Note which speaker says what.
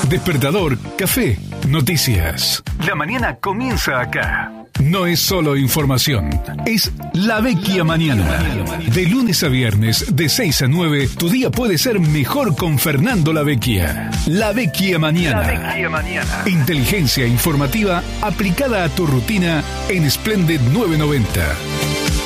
Speaker 1: Despertador, café, noticias. La mañana comienza acá. No es solo información, es La Vecchia Mañana. De lunes a viernes, de 6 a 9, tu día puede ser mejor con Fernando La Vecchia. La Vecchia Mañana. La Vecchia Mañana. Inteligencia informativa aplicada a tu rutina en Splendid 990.